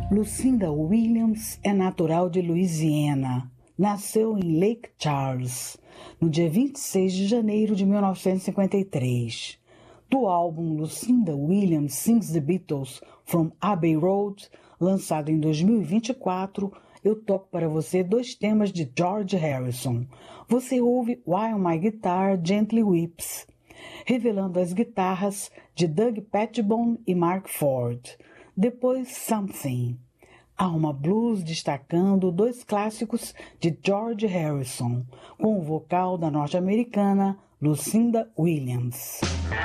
Lucinda Williams é natural de Louisiana. Nasceu em Lake Charles, no dia 26 de janeiro de 1953. Do álbum Lucinda Williams Sings the Beatles from Abbey Road, lançado em 2024, eu toco para você 2 temas de George Harrison. Você ouve While My Guitar Gently Weeps, revelando as guitarras de Doug Pettibone e Mark Ford. Depois Something, Alma Blues, destacando 2 clássicos de George Harrison, com o vocal da norte-americana Lucinda Williams.